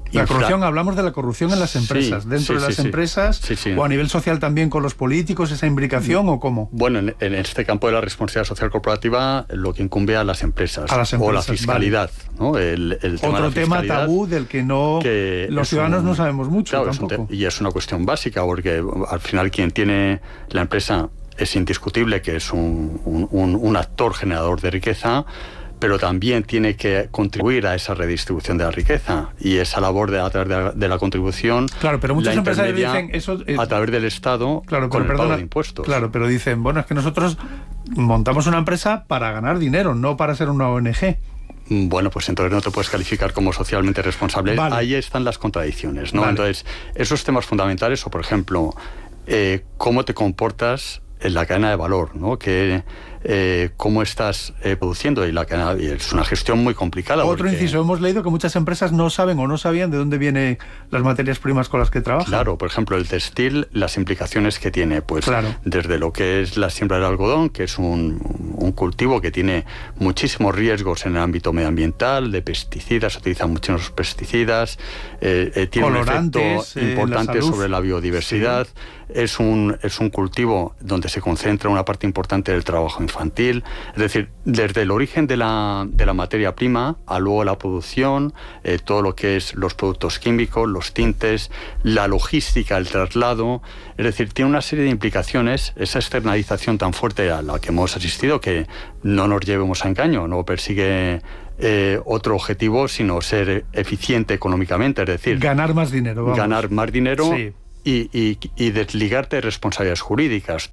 La corrupción, hablamos de la corrupción en las empresas, dentro de las empresas, o a nivel social también con los políticos, esa imbricación, ¿o cómo? Bueno, en este campo de la responsabilidad social corporativa, lo que incumbe a las empresas, o la fiscalidad, vale. ¿no? El tema Otro tema tabú del que los ciudadanos no sabemos mucho, claro, tampoco. Y es una cuestión básica, porque al final quien tiene la empresa es indiscutible que es un actor generador de riqueza, pero también tiene que contribuir a esa redistribución de la riqueza, y esa labor a través de la contribución, claro, pero muchos empresarios dicen eso a través del Estado, claro, con el pago de impuestos. Claro, pero dicen, bueno, es que nosotros montamos una empresa para ganar dinero, no para ser una ONG. Bueno, pues entonces no te puedes calificar como socialmente responsable. Vale. Ahí están las contradicciones, ¿no? Vale. Entonces, esos temas fundamentales, o por ejemplo, cómo te comportas en la cadena de valor, ¿no? Cómo estás produciendo, y la cadena es una gestión muy complicada. Otro inciso, hemos leído que muchas empresas no saben o no sabían de dónde vienen las materias primas con las que trabajan. Claro, por ejemplo, el textil, las implicaciones que tiene, pues claro. Desde lo que es la siembra del algodón, que es un cultivo que tiene muchísimos riesgos en el ámbito medioambiental, de pesticidas, se utilizan muchísimos pesticidas, tiene un efecto importante sobre la biodiversidad. Sí. Es un cultivo donde se concentra una parte importante del trabajo infantil, es decir, desde el origen de la materia prima a luego la producción, todo lo que es los productos químicos, los tintes, la logística, el traslado, es decir, tiene una serie de implicaciones, esa externalización tan fuerte a la que hemos asistido, que no nos llevemos a engaño, no persigue otro objetivo sino ser eficiente económicamente, es decir, ganar más dinero. Vamos. Ganar más dinero. Sí. Y desligarte de responsabilidades jurídicas.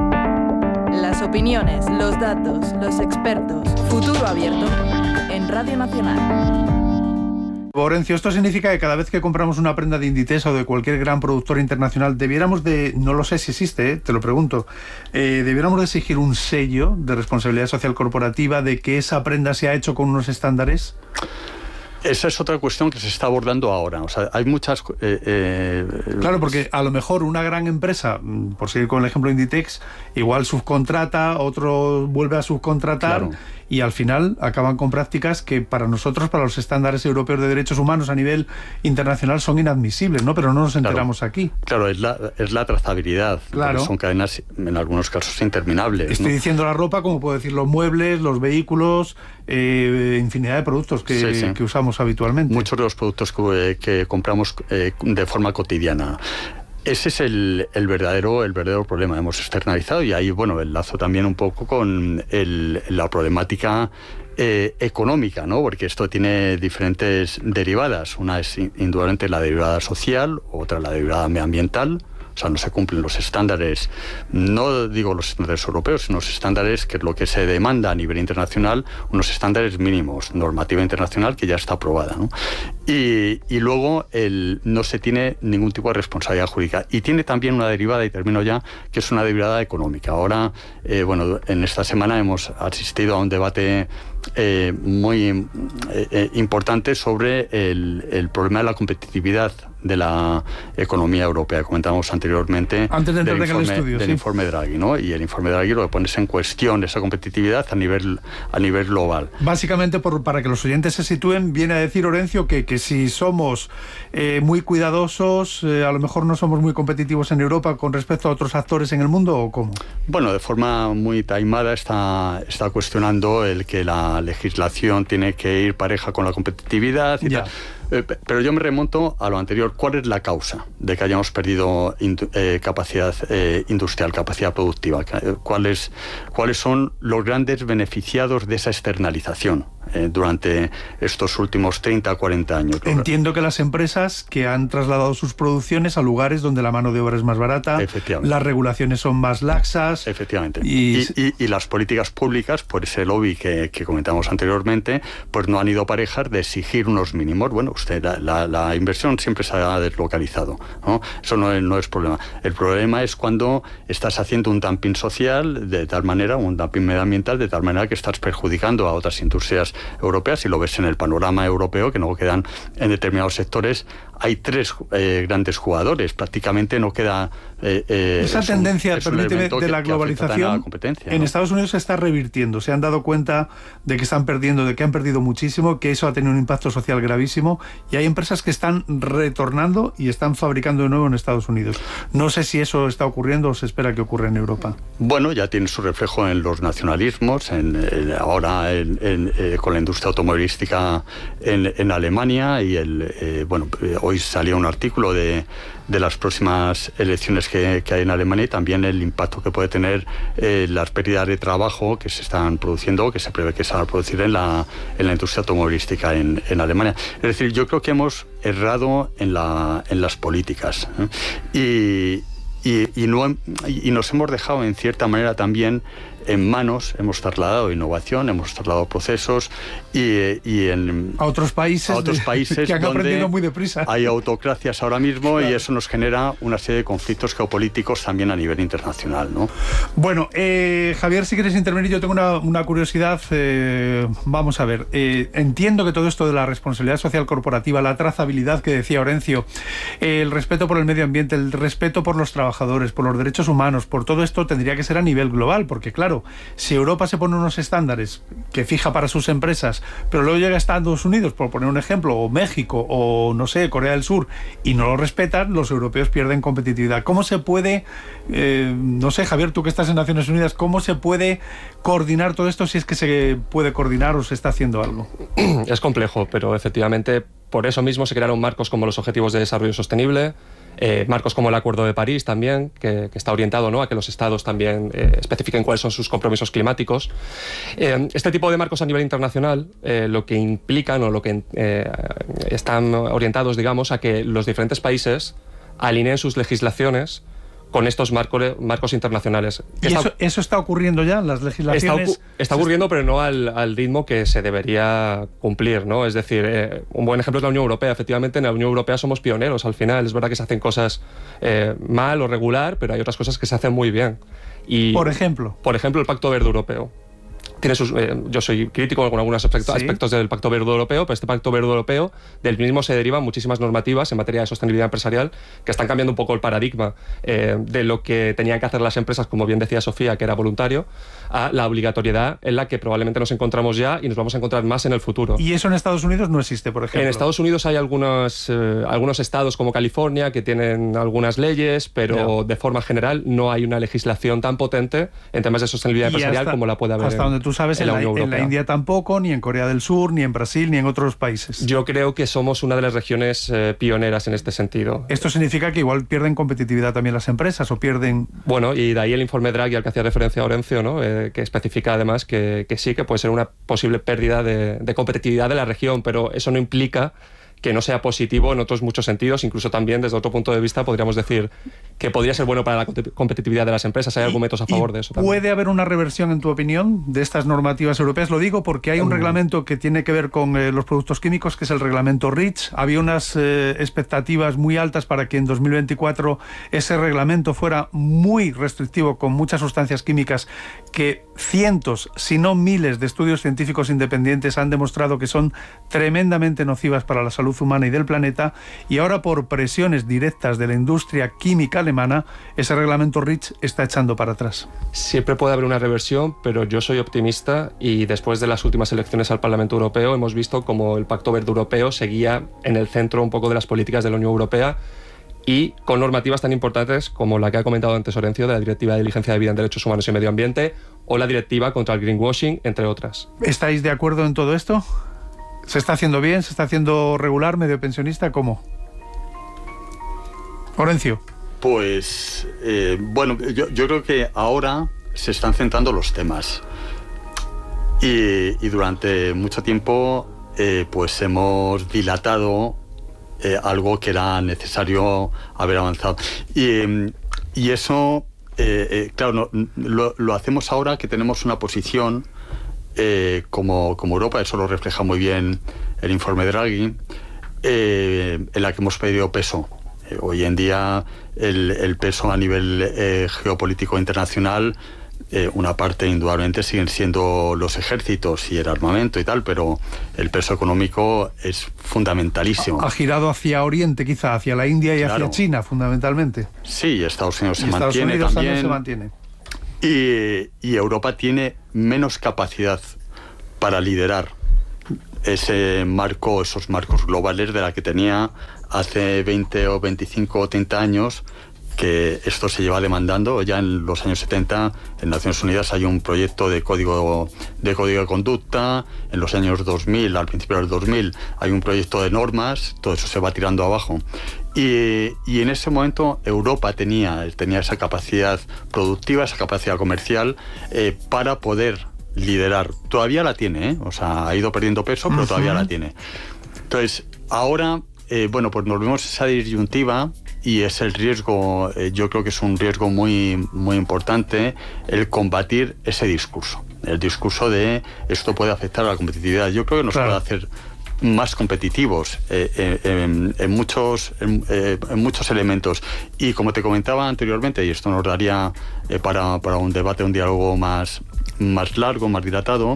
Las opiniones, los datos, los expertos. Futuro Abierto en Radio Nacional. Orencio, esto significa que cada vez que compramos una prenda de Inditex o de cualquier gran productor internacional, debiéramos de, no lo sé si existe, te lo pregunto, debiéramos de exigir un sello de responsabilidad social corporativa de que esa prenda se ha hecho con unos estándares. Esa es otra cuestión que se está abordando ahora. O sea, hay muchas... Claro, porque a lo mejor una gran empresa, por seguir con el ejemplo de Inditex, igual subcontrata, otro vuelve a subcontratar, claro. Y al final acaban con prácticas que para nosotros, para los estándares europeos de derechos humanos a nivel internacional, son inadmisibles, ¿no? Pero no nos enteramos claro. Aquí. Claro, es la trazabilidad. Claro. Son cadenas, en algunos casos, interminables. Estoy diciendo la ropa, como puedo decir los muebles, los vehículos, infinidad de productos que usamos habitualmente. Muchos de los productos que compramos de forma cotidiana. Ese es el verdadero problema. Hemos externalizado, y ahí, bueno, enlazo también un poco con la problemática económica, ¿no? Porque esto tiene diferentes derivadas. Una es indudablemente la derivada social, otra la derivada medioambiental. O sea, no se cumplen los estándares, no digo los estándares europeos, sino los estándares, que es lo que se demanda a nivel internacional, unos estándares mínimos, normativa internacional que ya está aprobada, ¿no? Y luego no se tiene ningún tipo de responsabilidad jurídica. Y tiene también una derivada, y termino ya, que es una derivada económica. Ahora, bueno, en esta semana hemos asistido a un debate muy importante sobre el problema de la competitividad de la economía europea. Comentamos anteriormente antes de entrar en el estudio, del informe Draghi, ¿no? Y el informe Draghi lo que pone en cuestión esa competitividad a nivel global. Básicamente, para que los oyentes se sitúen, viene a decir Orencio que si somos muy cuidadosos, a lo mejor no somos muy competitivos en Europa con respecto a otros actores en el mundo, ¿o cómo? Bueno, de forma muy taimada está cuestionando el que la legislación tiene que ir pareja con la competitividad y tal. Pero yo me remonto a lo anterior. ¿Cuál es la causa de que hayamos perdido capacidad industrial, capacidad productiva? ¿Cuáles son los grandes beneficiados de esa externalización durante estos últimos 30 o 40 años? Entiendo que las empresas que han trasladado sus producciones a lugares donde la mano de obra es más barata, las regulaciones son más laxas. Efectivamente. Y las políticas públicas, por ese lobby que comentamos anteriormente, pues no han ido parejas de exigir unos mínimos. Bueno, la inversión siempre se ha deslocalizado, ¿no? Eso no es problema. El problema es cuando estás haciendo un dumping social de tal manera, un dumping medioambiental de tal manera que estás perjudicando a otras industrias europeas, y lo ves en el panorama europeo, que no quedan en determinados sectores hay 3 grandes jugadores, prácticamente no queda... Esa tendencia, permíteme, de la globalización en Estados Unidos se está revirtiendo. Se han dado cuenta de que están perdiendo, de que han perdido muchísimo, que eso ha tenido un impacto social gravísimo, y hay empresas que están retornando y están fabricando de nuevo en Estados Unidos. No sé si eso está ocurriendo o se espera que ocurra en Europa. Bueno, ya tiene su reflejo en los nacionalismos, ahora con la industria automovilística en Alemania, y hoy salió un artículo de las próximas elecciones que hay en Alemania, y también el impacto que puede tener las pérdidas de trabajo que se están produciendo, que se prevé que se van a producir en la industria automovilística en Alemania. Es decir, yo creo que hemos errado en las políticas, y nos hemos dejado en cierta manera también en manos, hemos trasladado innovación, hemos trasladado procesos a otros países que han aprendido muy deprisa. Hay autocracias ahora mismo, claro. Y eso nos genera una serie de conflictos geopolíticos también a nivel internacional, ¿no? Bueno, Javier, si quieres intervenir, yo tengo una curiosidad. Vamos a ver, entiendo que todo esto de la responsabilidad social corporativa, la trazabilidad que decía Orencio, el respeto por el medio ambiente, el respeto por los trabajadores, por los derechos humanos, por todo esto tendría que ser a nivel global, porque claro, si Europa se pone unos estándares que fija para sus empresas, pero luego llega a Estados Unidos, por poner un ejemplo, o México, o no sé, Corea del Sur, y no lo respetan, los europeos pierden competitividad. ¿Cómo se puede, no sé, Javier, tú que estás en Naciones Unidas, cómo se puede coordinar todo esto, si es que se puede coordinar o se está haciendo algo? Es complejo, pero efectivamente por eso mismo se crearon marcos como los Objetivos de Desarrollo Sostenible, marcos como el Acuerdo de París también, que está orientado, ¿no?, a que los estados también especifiquen cuáles son sus compromisos climáticos. Este tipo de marcos a nivel internacional lo que implican, o lo que están orientados, digamos, a que los diferentes países alineen sus legislaciones con estos marcos internacionales. ¿Y eso está ocurriendo ya? ¿Las legislaciones? Está ocurriendo, pero no al ritmo que se debería cumplir, ¿no? Es decir, un buen ejemplo es la Unión Europea. Efectivamente, en la Unión Europea somos pioneros al final. Es verdad que se hacen cosas mal o regular, pero hay otras cosas que se hacen muy bien. ¿Por ejemplo? Por ejemplo, el Pacto Verde Europeo. Yo soy crítico con algunos aspectos del Pacto Verde Europeo, pero este Pacto Verde Europeo, del mismo se derivan muchísimas normativas en materia de sostenibilidad empresarial que están cambiando un poco el paradigma de lo que tenían que hacer las empresas, como bien decía Sofía, que era voluntario, a la obligatoriedad en la que probablemente nos encontramos ya y nos vamos a encontrar más en el futuro. ¿Y eso en Estados Unidos no existe, por ejemplo? En Estados Unidos hay algunos estados como California que tienen algunas leyes, pero de forma general no hay una legislación tan potente en temas de sostenibilidad empresarial como la puede haber hasta donde tú sabes, en la India tampoco, ni en Corea del Sur, ni en Brasil, ni en otros países. Yo creo que somos una de las regiones pioneras en este sentido. ¿Esto significa que igual pierden competitividad también las empresas o pierden...? Bueno, y de ahí el informe Draghi al que hacía referencia Orencio, ¿no? Que especifica además que sí, que puede ser una posible pérdida de competitividad de la región, pero eso no implica que no sea positivo en otros muchos sentidos. Incluso también desde otro punto de vista podríamos decir que podría ser bueno para la competitividad de las empresas. Hay argumentos a favor de eso también. ¿Puede haber una reversión, en tu opinión, de estas normativas europeas? Lo digo porque hay un reglamento que tiene que ver con los productos químicos, que es el reglamento REACH. Había unas expectativas muy altas para que en 2024 ese reglamento fuera muy restrictivo con muchas sustancias químicas que cientos, si no miles, de estudios científicos independientes han demostrado que son tremendamente nocivas para la salud humana y del planeta, y ahora por presiones directas de la industria química alemana, ese reglamento REACH está echando para atrás. Siempre puede haber una reversión, pero yo soy optimista, y después de las últimas elecciones al Parlamento Europeo hemos visto como el Pacto Verde Europeo seguía en el centro un poco de las políticas de la Unión Europea, y con normativas tan importantes como la que ha comentado antes Orencio, de la Directiva de Diligencia de Vida en Derechos Humanos y Medio Ambiente, o la Directiva contra el greenwashing, entre otras. ¿Estáis de acuerdo en todo esto? ¿Se está haciendo bien? ¿Se está haciendo regular? ¿Medio pensionista? ¿Cómo? Orencio. Pues, bueno, yo creo que ahora se están centrando los temas. Y durante mucho tiempo, pues hemos dilatado algo que era necesario haber avanzado. Y eso, claro, lo hacemos ahora que tenemos una posición como Europa, eso lo refleja muy bien el informe Draghi, en la que hemos pedido peso. Hoy en día el peso a nivel geopolítico internacional una parte indudablemente siguen siendo los ejércitos y el armamento y tal, pero el peso económico es fundamentalísimo. Ha girado hacia Oriente, quizá, hacia la India y hacia China, fundamentalmente. Sí, Estados Unidos se Estados mantiene Unidos también. Se mantiene. Y Europa tiene menos capacidad para liderar ese marco, esos marcos globales de la que tenía hace 20 o 25 o 30 años, que esto se lleva demandando. Ya en los años 70 en Naciones Unidas hay un proyecto de código de conducta, en los años 2000, al principio del 2000, hay un proyecto de normas, todo eso se va tirando abajo. Y en ese momento Europa tenía esa capacidad productiva, esa capacidad comercial para poder liderar. Todavía la tiene, o sea, ha ido perdiendo peso, pero todavía la tiene. Entonces, ahora, pues nos vemos esa disyuntiva y es el riesgo, yo creo que es un riesgo muy, muy importante el combatir ese discurso. El discurso de esto puede afectar a la competitividad. Yo creo que nos puede hacer más competitivos en muchos elementos. Y como te comentaba anteriormente, y esto nos daría para un debate, un diálogo más largo, más dilatado,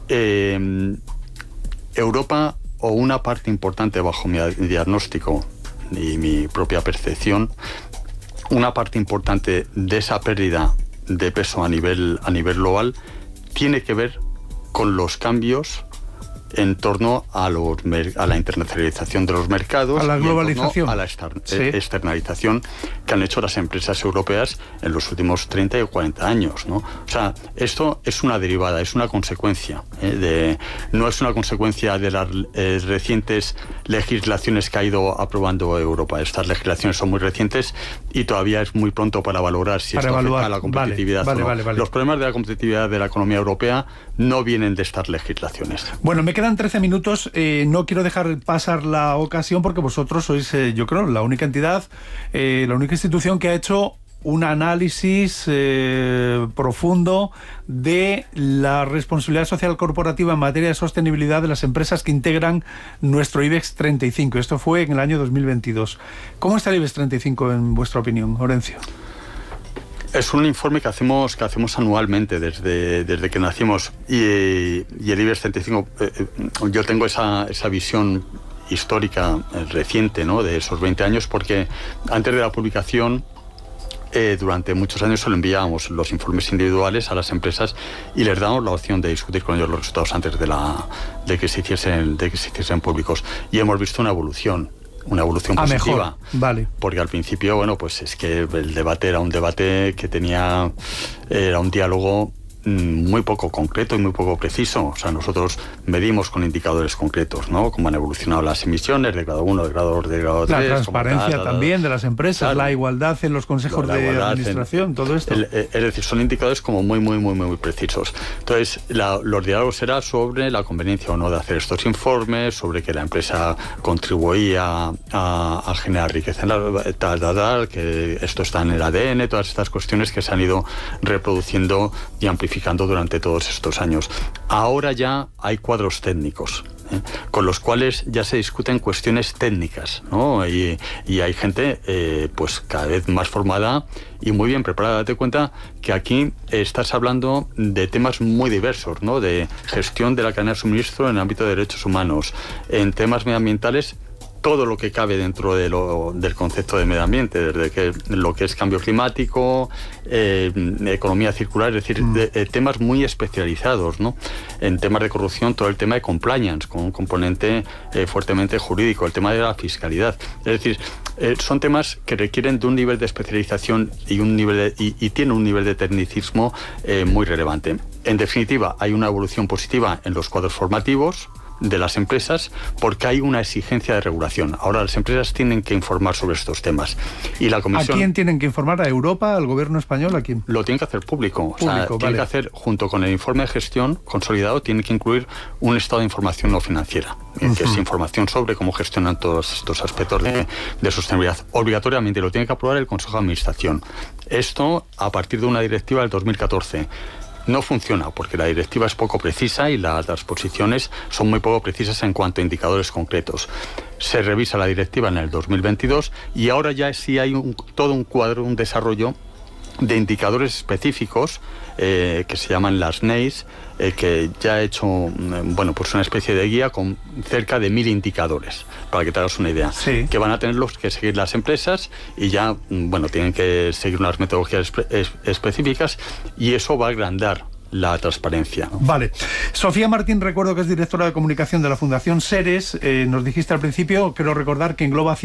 Europa, o una parte importante bajo mi diagnóstico y mi propia percepción, una parte importante de esa pérdida de peso a nivel global tiene que ver con los cambios en torno a la internacionalización de los mercados, a la globalización, a la externalización que han hecho las empresas europeas en los últimos 30 o 40 años, ¿no? O sea, esto es una derivada, es una consecuencia, no es una consecuencia de las recientes legislaciones que ha ido aprobando Europa. Estas legislaciones son muy recientes y todavía es muy pronto para valorar si esto afecta a la competitividad o no. Vale. Los problemas de la competitividad de la economía europea no vienen de estas legislaciones. Bueno, me quedan 13 minutos. No quiero dejar pasar la ocasión porque vosotros sois, yo creo, la única entidad, la única institución que ha hecho un análisis profundo de la responsabilidad social corporativa en materia de sostenibilidad de las empresas que integran nuestro IBEX 35. Esto fue en el año 2022. ¿Cómo está el IBEX 35 en vuestra opinión, Orencio? Es un informe que hacemos anualmente desde que nacimos y el IBEX 35, yo tengo esa visión histórica reciente, ¿no?, de esos 20 años, porque antes de la publicación durante muchos años solo enviábamos los informes individuales a las empresas y les dábamos la opción de discutir con ellos los resultados antes de que se hiciesen públicos, y hemos visto una evolución positiva. Mejor. Vale. Porque al principio, pues es que el debate era un debate que era un diálogo muy poco concreto y muy poco preciso. O sea, nosotros medimos con indicadores concretos, ¿no?, cómo han evolucionado las emisiones de grado 1, de grado 2, de grado 3. La transparencia también de las empresas, claro, la igualdad en los consejos de administración, todo esto. Es decir, son indicadores como muy, muy, muy, muy precisos. Entonces, los diálogos eran sobre la conveniencia o no de hacer estos informes, sobre que la empresa contribuía a generar riqueza, que esto está en el ADN, todas estas cuestiones que se han ido reproduciendo y amplificando durante todos estos años. Ahora ya hay cuadros técnicos, con los cuales ya se discuten cuestiones técnicas, ¿no? Y hay gente pues cada vez más formada y muy bien preparada. Date cuenta que aquí estás hablando de temas muy diversos, ¿no?, de gestión de la cadena de suministro en el ámbito de derechos humanos, en temas medioambientales, todo lo que cabe dentro del concepto de medio ambiente, desde lo que es cambio climático, economía circular, es decir, temas muy especializados, ¿no? En temas de corrupción, todo el tema de compliance, con un componente fuertemente jurídico, el tema de la fiscalidad. Es decir, son temas que requieren de un nivel de especialización y tienen un nivel de tecnicismo muy relevante. En definitiva, hay una evolución positiva en los cuadros formativos de las empresas porque hay una exigencia de regulación. Ahora las empresas tienen que informar sobre estos temas. Y la Comisión... ¿A quién tienen que informar? ¿A Europa? ¿Al gobierno español? ¿A quién? Lo tienen que hacer público. Tienen que hacer, junto con el informe de gestión consolidado, tienen que incluir un estado de información no financiera, que es información sobre cómo gestionan todos estos aspectos de sostenibilidad. Obligatoriamente lo tiene que aprobar el Consejo de Administración. Esto a partir de una directiva del 2014. No funciona porque la directiva es poco precisa y las posiciones son muy poco precisas en cuanto a indicadores concretos. Se revisa la directiva en el 2022 y ahora ya sí hay todo un cuadro, un desarrollo de indicadores específicos que se llaman las NEIs, que ya he hecho pues una especie de guía con cerca de 1000 indicadores, para que te hagas una idea, sí, que van a tener que seguir las empresas y ya tienen que seguir unas metodologías específicas, y eso va a agrandar la transparencia, ¿no? Vale. Sofía Martín, recuerdo que es directora de comunicación de la Fundación Seres. Nos dijiste al principio, quiero recordar que engloba